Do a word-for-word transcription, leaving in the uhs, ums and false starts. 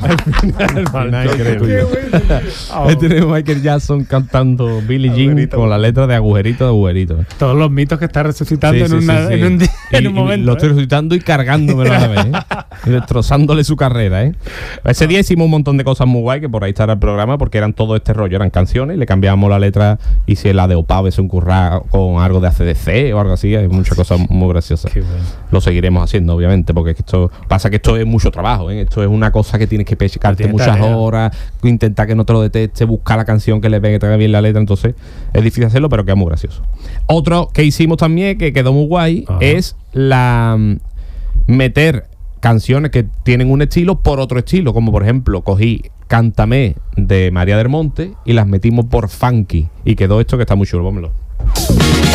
Al final, increíble. Oh. Ahí tenemos a Michael Jackson cantando Billie Jean Agujerito. con la letra de agujerito de agujerito. Todos los mitos que está resucitando Sí, en, sí, una, sí, sí. en un día, Y- en un y momento. Lo estoy ¿eh? resucitando y cargándomelo a la vez, ¿eh? Y destrozándole su carrera, ¿eh? Ese día hicimos un montón de cosas muy guay, que por ahí estará el programa, porque eran todo este rollo, eran canciones, le cambiábamos la letra y si la de Opave se incurra con algo de A C D C o algo así, hay muchas cosas muy graciosas. Qué bueno. Lo seguiremos haciendo, obviamente, porque es que esto pasa que esto es mucho trabajo, ¿eh? Esto es una cosa que tienes que pescarte Tiene muchas tarea. horas, intentar que no te lo detecte, buscar la canción que le pegue, que te haga bien la letra, entonces es difícil hacerlo, pero queda muy gracioso. Otro que hicimos también, que quedó muy guay, Ajá. es la mm, meter canciones que tienen un estilo por otro estilo, como por ejemplo, cogí Cántame de María del Monte y las metimos por funky y quedó esto que está muy chulo, pónmelo.